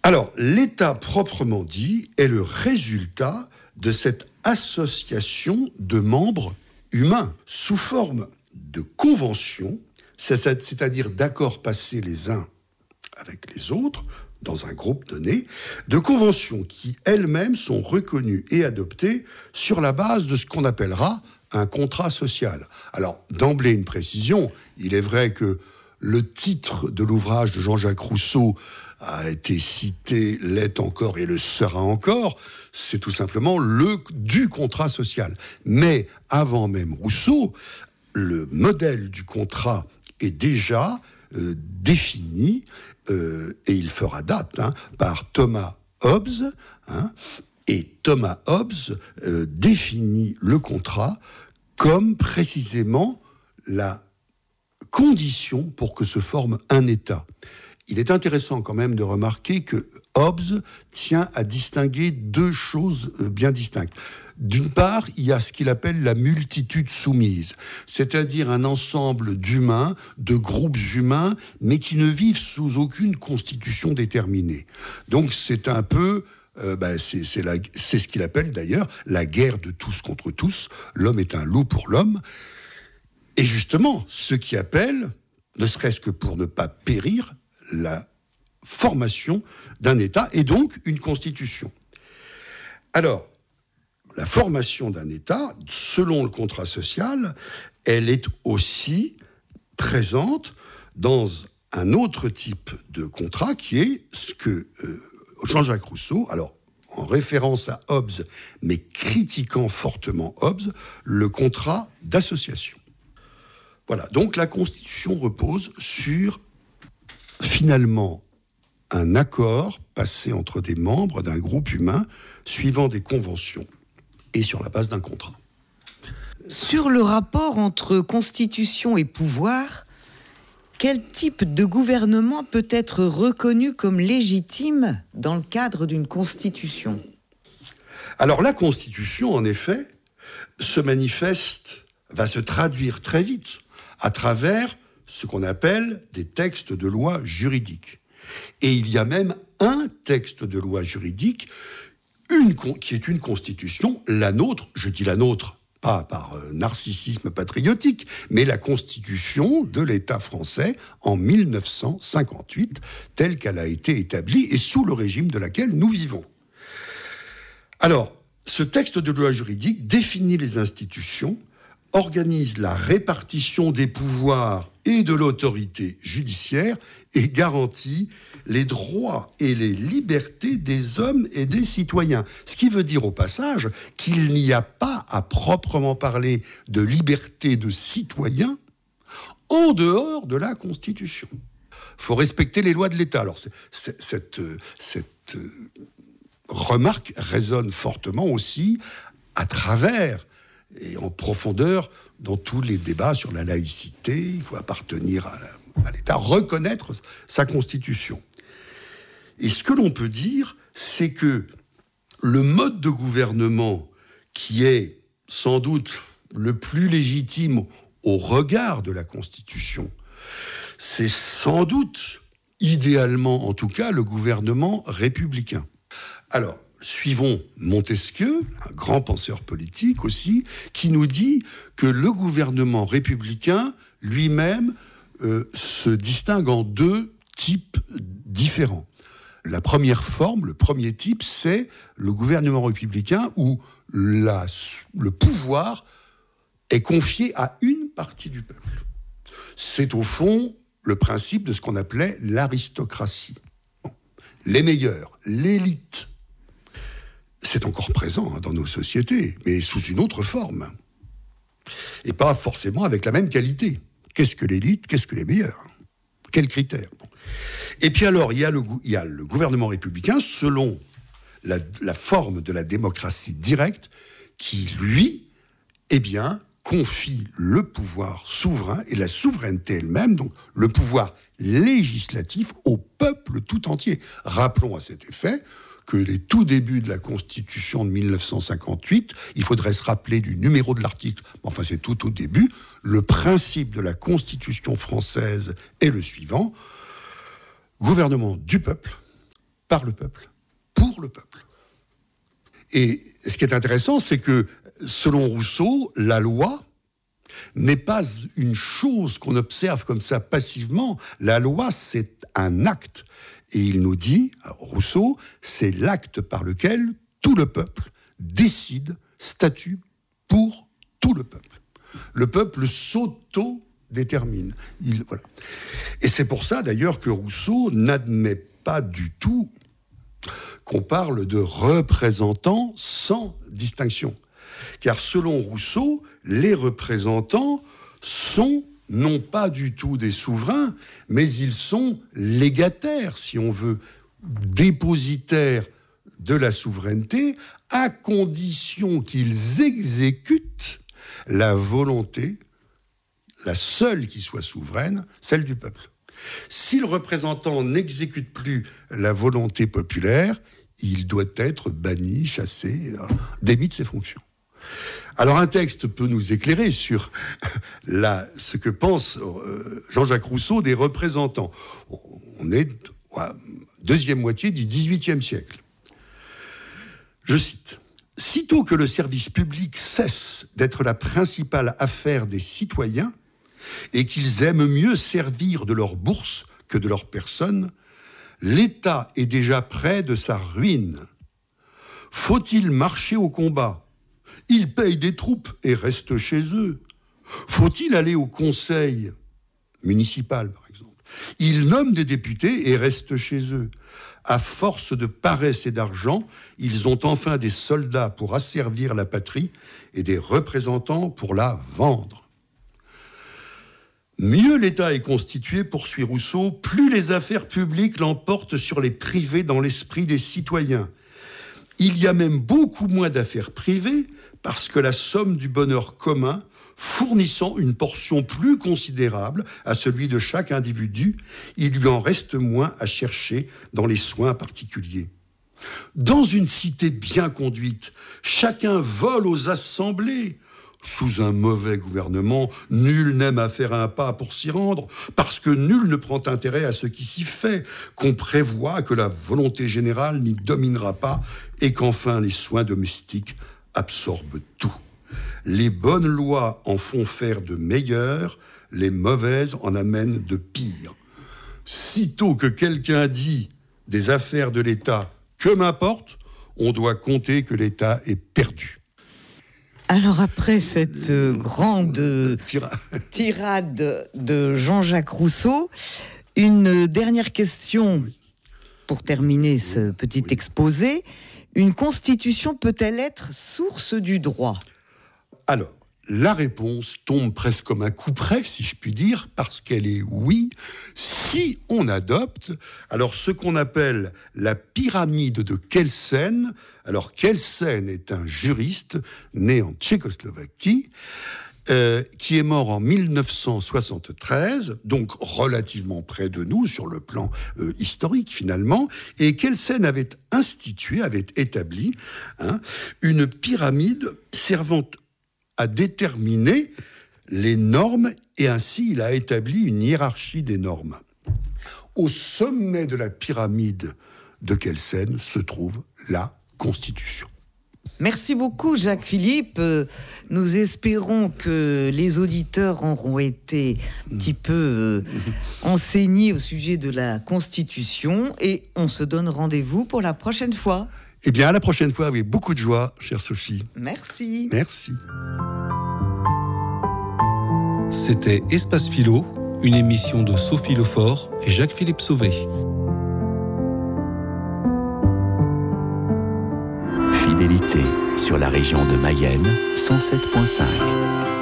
Alors, l'État proprement dit est le résultat de cette association de membres humains sous forme de conventions, c'est-à-dire d'accords passés les uns avec les autres dans un groupe donné, de conventions qui elles-mêmes sont reconnues et adoptées sur la base de ce qu'on appellera un contrat social. Alors, d'emblée, une précision, il est vrai que le titre de l'ouvrage de Jean-Jacques Rousseau a été cité, l'est encore et le sera encore, c'est tout simplement du contrat social. Mais avant même Rousseau, le modèle du contrat est déjà défini, et il fera date, par Thomas Hobbes, et Thomas Hobbes définit le contrat comme précisément la condition pour que se forme un État. Il est intéressant quand même de remarquer que Hobbes tient à distinguer deux choses bien distinctes. D'une part, il y a ce qu'il appelle la multitude soumise, c'est-à-dire un ensemble d'humains, de groupes humains, mais qui ne vivent sous aucune constitution déterminée. Donc c'est un peu... c'est ce qu'il appelle d'ailleurs la guerre de tous contre tous. L'homme est un loup pour l'homme. Et justement, ce qui appelle, ne serait-ce que pour ne pas périr, la formation d'un État et donc une constitution. Alors, la formation d'un État, selon le contrat social, elle est aussi présente dans un autre type de contrat qui est ce que Jean-Jacques Rousseau, alors en référence à Hobbes, mais critiquant fortement Hobbes, le contrat d'association. Voilà, donc la Constitution repose sur, finalement, un accord passé entre des membres d'un groupe humain suivant des conventions et sur la base d'un contrat. Sur le rapport entre constitution et pouvoir, quel type de gouvernement peut être reconnu comme légitime dans le cadre d'une constitution ? Alors la constitution, en effet, va se traduire très vite à travers ce qu'on appelle des textes de loi juridiques. Et il y a même un texte de loi juridique qui est une constitution, la nôtre, je dis la nôtre, pas par narcissisme patriotique, mais la constitution de l'État français en 1958, telle qu'elle a été établie et sous le régime de laquelle nous vivons. Alors, ce texte de loi juridique définit les institutions, organise la répartition des pouvoirs et de l'autorité judiciaire et garantit les droits et les libertés des hommes et des citoyens. Ce qui veut dire au passage qu'il n'y a pas à proprement parler de liberté de citoyens en dehors de la Constitution. Il faut respecter les lois de l'État. Alors cette remarque résonne fortement aussi à travers et en profondeur dans tous les débats sur la laïcité. Il faut appartenir à l'État, reconnaître sa Constitution. Et ce que l'on peut dire, c'est que le mode de gouvernement qui est sans doute le plus légitime au regard de la Constitution, c'est sans doute, idéalement en tout cas, le gouvernement républicain. Alors, suivons Montesquieu, un grand penseur politique aussi, qui nous dit que le gouvernement républicain lui-même se distingue en deux types différents. La première forme, le premier type, c'est le gouvernement républicain où le pouvoir est confié à une partie du peuple. C'est au fond le principe de ce qu'on appelait l'aristocratie. Les meilleurs, l'élite. C'est encore présent dans nos sociétés, mais sous une autre forme. Et pas forcément avec la même qualité. Qu'est-ce que l'élite ? Qu'est-ce que les meilleurs ? Quels critères ? Et puis alors, il y a le gouvernement républicain, selon la forme de la démocratie directe, qui, lui, confie le pouvoir souverain et la souveraineté elle-même, donc le pouvoir législatif, au peuple tout entier. Rappelons à cet effet que les tout débuts de la Constitution de 1958, il faudrait se rappeler du numéro de l'article, enfin c'est tout au début, le principe de la Constitution française est le suivant: gouvernement du peuple, par le peuple, pour le peuple. Et ce qui est intéressant, c'est que, selon Rousseau, la loi n'est pas une chose qu'on observe comme ça passivement. La loi, c'est un acte. Et il nous dit, Rousseau, c'est l'acte par lequel tout le peuple décide, statue pour tout le peuple. Le peuple s'auto-détermine. Voilà. Et c'est pour ça, d'ailleurs, que Rousseau n'admet pas du tout qu'on parle de représentants sans distinction. Car selon Rousseau, les représentants sont non pas du tout des souverains, mais ils sont légataires, si on veut, dépositaires de la souveraineté, à condition qu'ils exécutent la volonté, la seule qui soit souveraine, celle du peuple. Si le représentant n'exécute plus la volonté populaire, il doit être banni, chassé, démis de ses fonctions. Alors un texte peut nous éclairer sur ce que pense Jean-Jacques Rousseau des représentants. On est à la deuxième moitié du XVIIIe siècle. Je cite. « Sitôt que le service public cesse d'être la principale affaire des citoyens et qu'ils aiment mieux servir de leur bourse que de leur personne, l'État est déjà près de sa ruine. Faut-il marcher au combat ? Ils payent des troupes et restent chez eux. Faut-il aller au conseil municipal, par exemple ? Ils nomment des députés et restent chez eux. À force de paresse et d'argent, ils ont enfin des soldats pour asservir la patrie et des représentants pour la vendre. Mieux l'État est constitué, poursuit Rousseau, plus les affaires publiques l'emportent sur les privés dans l'esprit des citoyens. Il y a même beaucoup moins d'affaires privées parce que la somme du bonheur commun, fournissant une portion plus considérable à celui de chaque individu, il lui en reste moins à chercher dans les soins particuliers. Dans une cité bien conduite, chacun vole aux assemblées. Sous un mauvais gouvernement, nul n'aime à faire un pas pour s'y rendre, parce que nul ne prend intérêt à ce qui s'y fait, qu'on prévoit que la volonté générale n'y dominera pas, et qu'enfin les soins domestiques absorbent tout. Les bonnes lois en font faire de meilleures, les mauvaises en amènent de pires. Sitôt que quelqu'un dit des affaires de l'État, que m'importe, on doit compter que l'État est perdu. Alors après cette grande tirade de Jean-Jacques Rousseau, une dernière question pour terminer ce petit exposé. Une constitution peut-elle être source du droit ? Alors, la réponse tombe presque comme un coup près, si je puis dire, parce qu'elle est oui, si on adopte ce qu'on appelle la pyramide de Kelsen. Alors, Kelsen est un juriste né en Tchécoslovaquie, qui est mort en 1973, donc relativement près de nous sur le plan historique finalement, et Kelsen avait établi une pyramide servant à déterminer les normes, et ainsi il a établi une hiérarchie des normes. Au sommet de la pyramide de Kelsen se trouve la Constitution. Merci beaucoup Jacques Philippe. Nous espérons que les auditeurs auront été un petit peu enseignés au sujet de la Constitution, et on se donne rendez-vous pour la prochaine fois. Eh bien, à la prochaine fois avec beaucoup de joie, chère Sophie. Merci. Merci. C'était Espace Philo, une émission de Sophie Lefort et Jacques-Philippe Sauvé. Fidélité sur la région de Mayenne, 107.5.